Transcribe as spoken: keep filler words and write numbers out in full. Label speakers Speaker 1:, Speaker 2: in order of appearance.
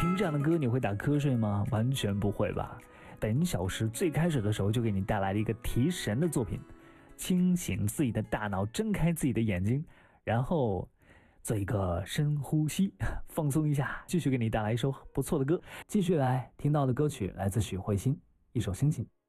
Speaker 1: 听这样的歌你会打瞌睡吗？完全不会吧。本小时最开始的时候就给你带来了一个提神的作品，清醒自己的大脑，睁开自己的眼睛，然后做一个深呼吸，放松一下，继续给你带来一首不错的歌。继续来听到的歌曲来自许慧欣，一首心情。